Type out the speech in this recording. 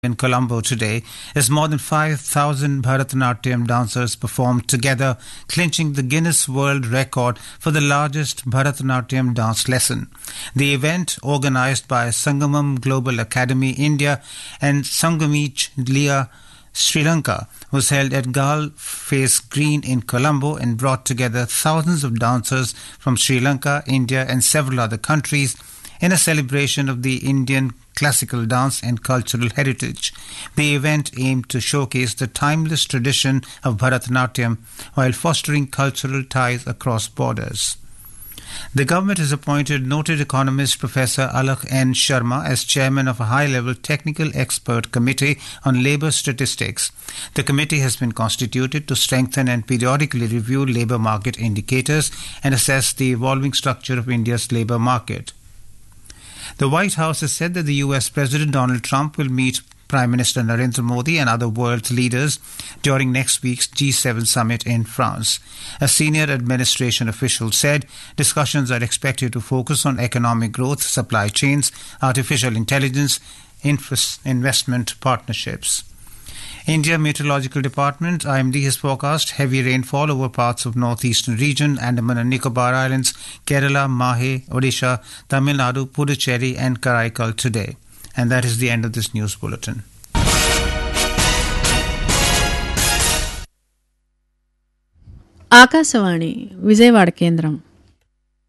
in Colombo today, as more than 5,000 Bharatanatyam dancers performed together, clinching the Guinness World Record for the largest Bharatanatyam dance lesson. The event, organized by Sangamam Global Academy India and Sangamich Leah Sri Lanka, was held at Gal Face Green in Colombo and brought together thousands of dancers from Sri Lanka, India and several other countries in a celebration of the Indian classical dance and cultural heritage. The event aimed to showcase the timeless tradition of Bharatanatyam while fostering cultural ties across borders. The government has appointed noted economist Professor Alakh N. Sharma as chairman of a high-level technical expert committee on labour statistics. The committee has been constituted to strengthen and periodically review labour market indicators and assess the evolving structure of India's labour market. The White House has said that the US President Donald Trump will meet Prime Minister Narendra Modi and other world leaders during next week's G7 summit in France. A senior administration official said discussions are expected to focus on economic growth, supply chains, artificial intelligence, investment partnerships. India Meteorological Department IMD has forecast heavy rainfall over parts of northeastern region, Andaman and Nicobar Islands, Kerala, Mahe, Odisha, Tamil Nadu, Puducherry and Karaikal today. And that is the end of this news bulletin. Akashvani Vijayawada కేంద్రం